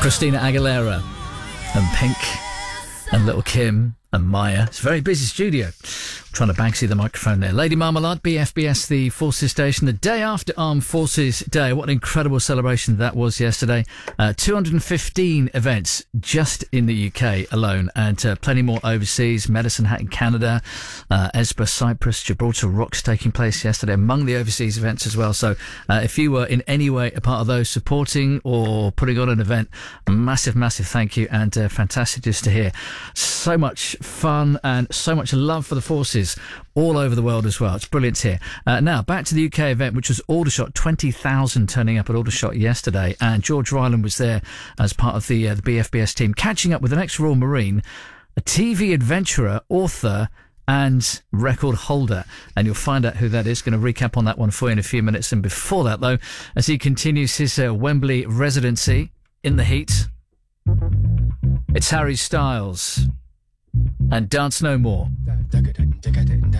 Christina Aguilera and Pink and Little Kim and Maya. It's a very busy studio. I'm trying to Banksy the microphone there. Lady Marmalade, BFBS, the Forces Station, the day after Armed Forces Day. What an incredible celebration that was yesterday. 215 events just in the UK alone, and plenty more overseas. Medicine Hat in Canada, Espa, Cyprus, Gibraltar Rocks taking place yesterday among the overseas events as well. So if you were in any way a part of those supporting or putting on an event, a massive, massive thank you, and fantastic just to hear. So much fun and so much love for the forces all over the world as well. It's brilliant here. Now, back to the UK event, which was Aldershot. 20,000 turning up at Aldershot yesterday, and George Ryland was there as part of the BFBS team, catching up with an ex-Royal Marine, a TV adventurer, author, and record holder, and you'll find out who that is. Going to recap on that one for you in a few minutes. And before that, though, as he continues his Wembley residency in the heat, it's Harry Styles and Dance No More.